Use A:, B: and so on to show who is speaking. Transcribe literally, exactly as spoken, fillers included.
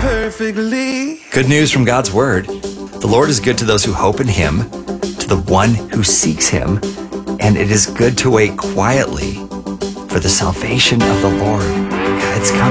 A: perfectly.
B: Good news from God's Word. The Lord is good to those who hope in Him, to the one who seeks Him, and it is good to wait quietly for the salvation of the Lord. It's coming.